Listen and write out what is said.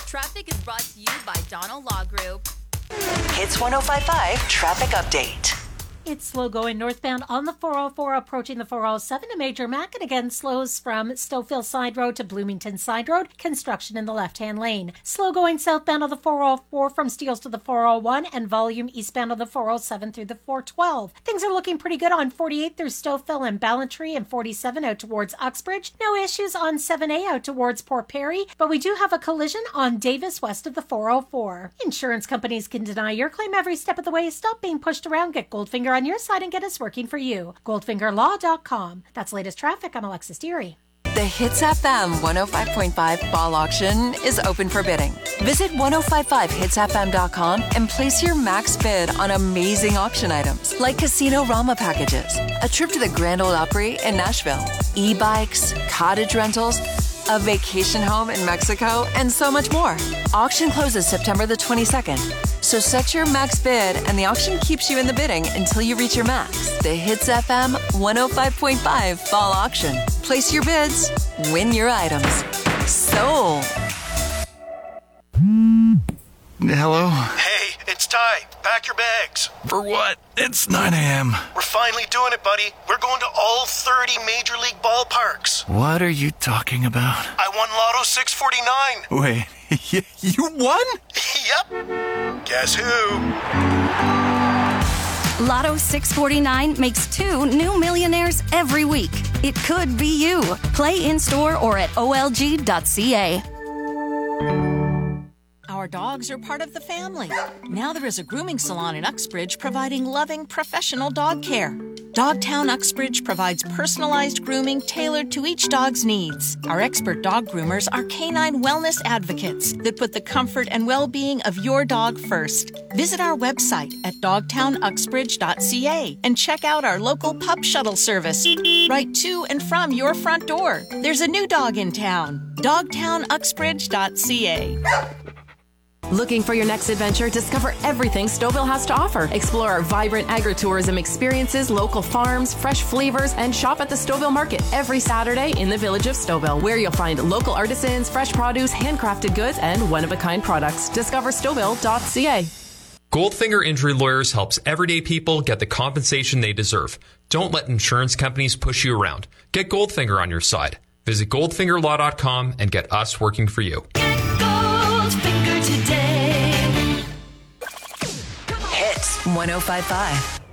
Traffic is brought to you by Donald Law Group. Hits 105.5 Traffic Update. It's slow going northbound on the 404 approaching the 407. A major Mac, and again slows from Stouffville Side Road to Bloomington Side Road. Construction in the left-hand lane. Slow going southbound on the 404 from Steeles to the 401 and volume eastbound on the 407 through the 412. Things are looking pretty good on 48 through Stouffville and Ballantree and 47 out towards Uxbridge. No issues on 7A out towards Port Perry, but we do have a collision on Davis west of the 404. Insurance companies can deny your claim every step of the way. Stop being pushed around. Get Goldfinger on your side and get us working for you. GoldfingerLaw.com. That's latest traffic. I'm Alexis Deary. The Hits FM 105.5 fall auction is open for bidding. Visit 1055hitsfm.com and place your max bid on amazing auction items like Casino Rama packages, a trip to the Grand Ole Opry in Nashville, e-bikes, cottage rentals, a vacation home in Mexico, and so much more. Auction closes September the 22nd. So set your max bid and the auction keeps you in the bidding until you reach your max. The Hits FM 105.5 fall auction. Place your bids, win your items. Sold. Hello? Hey, it's Ty. Pack your bags. For what? It's 9 a.m. We're finally doing it, buddy. We're going to all 30 Major League ballparks. What are you talking about? I won Lotto 649. Wait, you won? Yep. Guess who? Lotto 649 makes 2 new millionaires every week. It could be you. Play in-store or at olg.ca. Our dogs are part of the family. Now there is a grooming salon in Uxbridge providing loving, professional dog care. Dogtown Uxbridge provides personalized grooming tailored to each dog's needs. Our expert dog groomers are canine wellness advocates that put the comfort and well-being of your dog first. Visit our website at dogtownuxbridge.ca and check out our local pup shuttle service right to and from your front door. There's a new dog in town. dogtownuxbridge.ca. Looking for your next adventure? Discover everything Stouffville has to offer. Explore our vibrant agritourism experiences, local farms, fresh flavors, and shop at the Stouffville Market every Saturday in the village of Stouffville, where you'll find local artisans, fresh produce, handcrafted goods, and one-of-a-kind products. Discover Stouffville.ca. Goldfinger Injury Lawyers helps everyday people get the compensation they deserve. Don't let insurance companies push you around. Get Goldfinger on your side. Visit goldfingerlaw.com and get us working for you. Hits 105.5.